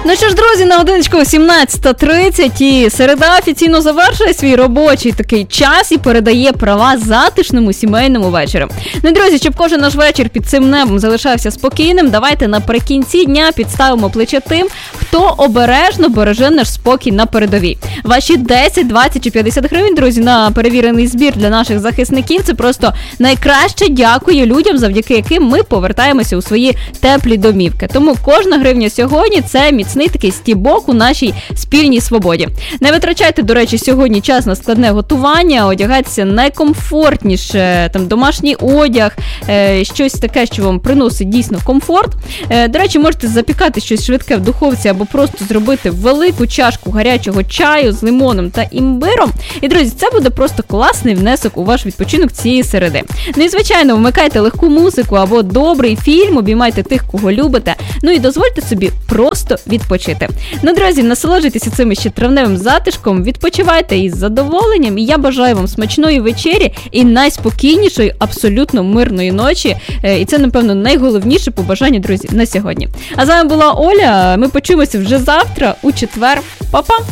Ну що ж, друзі, на годиночку 17:30 і середа офіційно завершує свій робочий такий час і передає права затишному сімейному вечору. Ну, друзі, щоб кожен наш вечір під цим небом залишався спокійним, давайте наприкінці дня підставимо плече тим, хто обережно береже наш спокій на передовій. Ваші 10, 20 чи 50 гривень, друзі, на перевірений збір для наших захисників – це просто найкраще дякую людям, завдяки яким ми повертаємося у свої теплі домівки. Тому кожна гривня сьогодні – це міцний такий стібок у нашій спільній свободі. Не витрачайте, до речі, сьогодні час на складне готування, одягайтеся найкомфортніше, там домашній одяг, щось таке, що вам приносить дійсно комфорт. До речі, можете запікати щось швидке в духовці або просто зробити велику чашку гарячого чаю з лимоном та імбиром. І, друзі, це буде просто класний внесок у ваш відпочинок цієї середи. Ну і, звичайно, вмикайте легку музику або добрий фільм, обіймайте тих, кого любите, ну і дозвольте собі просто відпочити. Ну, друзі, насолоджуйтеся цим ще травневим затишком, відпочивайте із задоволенням, і я бажаю вам смачної вечері і найспокійнішої, абсолютно мирної ночі. І це, напевно, найголовніше побажання, друзі, на сьогодні. А з вами була Оля, ми почуємося вже завтра, у четвер. Па-па!